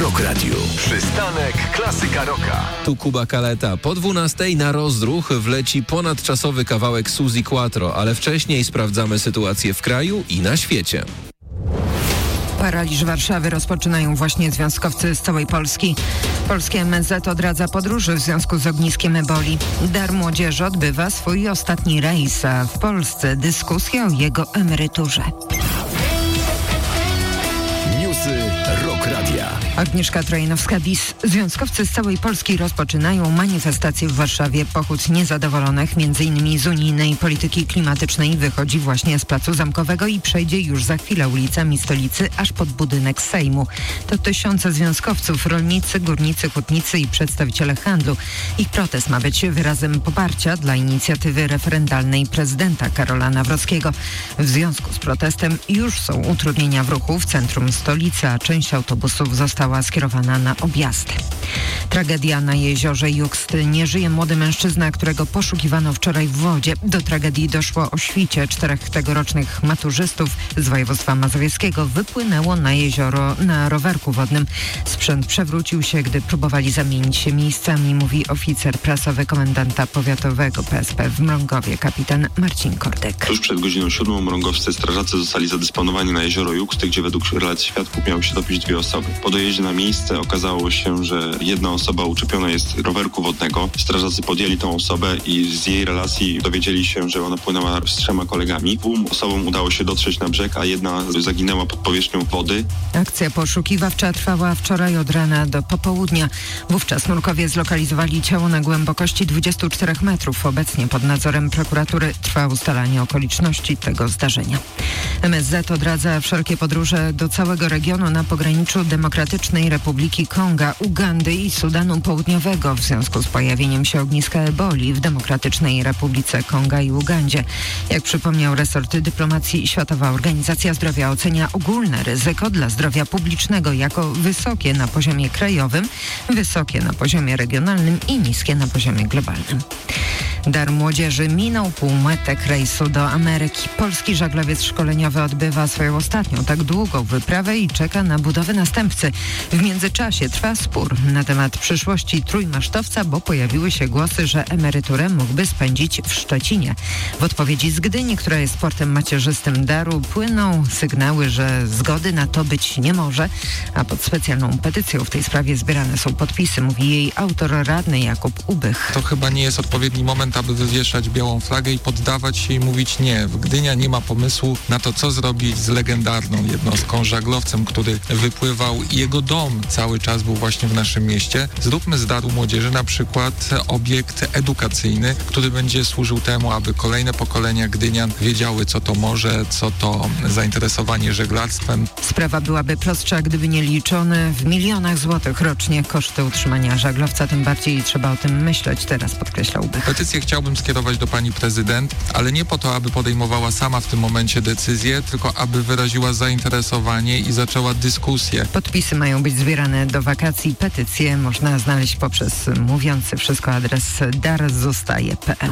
Rock Radio. Przystanek Klasyka Rocka. Tu Kuba Kaleta. Po 12:00 na rozruch wleci ponadczasowy kawałek Suzi Quatro, ale wcześniej sprawdzamy sytuację w kraju i na świecie. Paraliż Warszawy rozpoczynają właśnie związkowcy z całej Polski. Polskie MSZ odradza podróży w związku z ogniskiem eboli. Dar Młodzieży odbywa swój ostatni rejs, a w Polsce dyskusja o jego emeryturze. Newsy Rock Radia. Agnieszka Trojanowska-Bis. Związkowcy z całej Polski rozpoczynają manifestację w Warszawie. Pochód niezadowolonych, m.in. z unijnej polityki klimatycznej, wychodzi właśnie z Placu Zamkowego i przejdzie już za chwilę ulicami stolicy, aż pod budynek Sejmu. To tysiące związkowców, rolnicy, górnicy, hutnicy i przedstawiciele handlu. Ich protest ma być wyrazem poparcia dla inicjatywy referendalnej prezydenta Karola Nawrockiego. W związku z protestem już są utrudnienia w ruchu w centrum stolicy, a część autobusów została skierowana na objazdy. Tragedia na jeziorze Juxt. Nie żyje młody mężczyzna, którego poszukiwano wczoraj w wodzie. Do tragedii doszło o świcie. 4 tegorocznych maturzystów z województwa mazowieckiego wypłynęło na jezioro na rowerku wodnym. Sprzęt przewrócił się, gdy próbowali zamienić się miejscami, mówi oficer prasowy komendanta powiatowego PSP w Mrągowie, kapitan Marcin Kordek. Tuż przed godziną 7 mrągowscy strażacy zostali zadysponowani na jezioro Juxt, gdzie według relacji świadków miały się topić 2 osoby. Po dojeździe na miejsce okazało się, że jedna osoba uczepiona jest rowerku wodnego. Strażacy podjęli tą osobę i z jej relacji dowiedzieli się, że ona płynęła z 3 kolegami. 2 osobom udało się dotrzeć na brzeg, a jedna zaginęła pod powierzchnią wody. Akcja poszukiwawcza trwała wczoraj od rana do popołudnia. Wówczas nurkowie zlokalizowali ciało na głębokości 24 metrów. Obecnie pod nadzorem prokuratury trwa ustalanie okoliczności tego zdarzenia. MSZ odradza wszelkie podróże do całego regionu na pograniczu Demokratycznej Republiki Konga, Ugandy i Sudanu Południowego w związku z pojawieniem się ogniska eboli w Demokratycznej Republice Konga i Ugandzie. Jak przypomniał resort dyplomacji, Światowa Organizacja Zdrowia ocenia ogólne ryzyko dla zdrowia publicznego jako wysokie na poziomie krajowym, wysokie na poziomie regionalnym i niskie na poziomie globalnym. Dar Młodzieży minął półmetek rejsu do Ameryki. Polski żaglowiec szkoleniowy odbywa swoją ostatnią tak długą wyprawę i czeka na budowę następcy. W międzyczasie trwa spór na temat przyszłości trójmasztowca, bo pojawiły się głosy, że emeryturę mógłby spędzić w Szczecinie. W odpowiedzi z Gdyni, która jest portem macierzystym Daru, płyną sygnały, że zgody na to być nie może, a pod specjalną petycją w tej sprawie zbierane są podpisy, mówi jej autor, radny Jakub Ubych. To chyba nie jest odpowiedni moment, aby wywieszać białą flagę i poddawać się i mówić nie. Gdynia nie ma pomysłu na to, co zrobić z legendarną jednostką, żaglowcem, który wypływał i jego dom cały czas był właśnie w naszym mieście. Zróbmy z Daru Młodzieży na przykład obiekt edukacyjny, który będzie służył temu, aby kolejne pokolenia gdynian wiedziały, co to morze, co to zainteresowanie żeglarstwem. Sprawa byłaby prostsza, gdyby nie liczone w milionach złotych rocznie koszty utrzymania żaglowca. Tym bardziej trzeba o tym myśleć teraz, podkreślał Ubych. Petycję chciałbym skierować do pani prezydent, ale nie po to, aby podejmowała sama w tym momencie decyzję, tylko aby wyraziła zainteresowanie i zaczęła dyskusję. Podpisy mają być zbierane do wakacji. Petycję można znaleźć poprzez mówiący wszystko adres darzostaje.pl.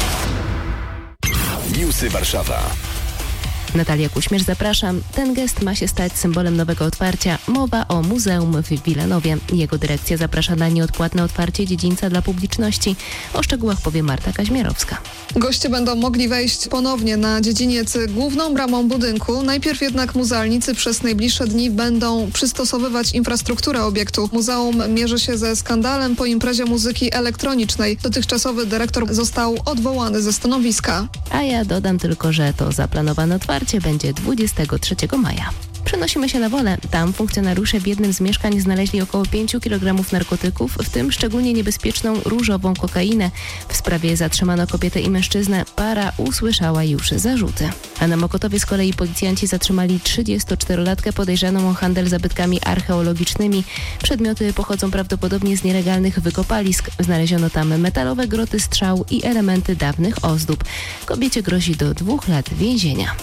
Newsy Warszawa. Natalia Kuśmierz, zapraszam. Ten gest ma się stać symbolem nowego otwarcia. Mowa o muzeum w Wilanowie. Jego dyrekcja zaprasza na nieodpłatne otwarcie dziedzińca dla publiczności. O szczegółach powie Marta Kaźmierowska. Goście będą mogli wejść ponownie na dziedziniec główną bramą budynku. Najpierw jednak muzealnicy przez najbliższe dni będą przystosowywać infrastrukturę obiektu. Muzeum mierzy się ze skandalem po imprezie muzyki elektronicznej. Dotychczasowy dyrektor został odwołany ze stanowiska. A ja dodam tylko, że to zaplanowane otwarcie będzie 23 maja. Przenosimy się na Wolę. Tam funkcjonariusze w jednym z mieszkań znaleźli około 5 kg narkotyków, w tym szczególnie niebezpieczną różową kokainę. W sprawie zatrzymano kobietę i mężczyznę. Para usłyszała już zarzuty. A na Mokotowie z kolei policjanci zatrzymali 34-latkę podejrzaną o handel zabytkami archeologicznymi. Przedmioty pochodzą prawdopodobnie z nielegalnych wykopalisk. Znaleziono tam metalowe groty strzał i elementy dawnych ozdób. Kobiecie grozi do 2 lat więzienia.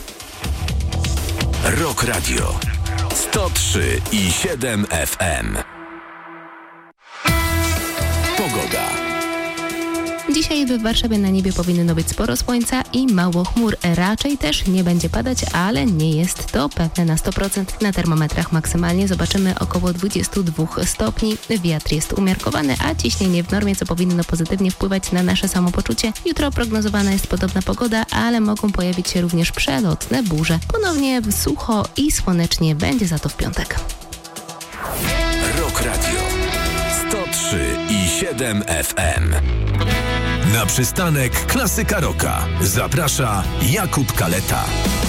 Rock Radio 103,7 FM. Pogoda. Dzisiaj w Warszawie na niebie powinno być sporo słońca i mało chmur. Raczej też nie będzie padać, ale nie jest to pewne na 100%. Na termometrach maksymalnie zobaczymy około 22 stopni. Wiatr jest umiarkowany, a ciśnienie w normie, co powinno pozytywnie wpływać na nasze samopoczucie. Jutro prognozowana jest podobna pogoda, ale mogą pojawić się również przelotne burze. Ponownie sucho i słonecznie będzie za to w piątek. Rock Radio 103,7 FM. Na przystanek Klasyka Rocka zaprasza Jakub Kaleta.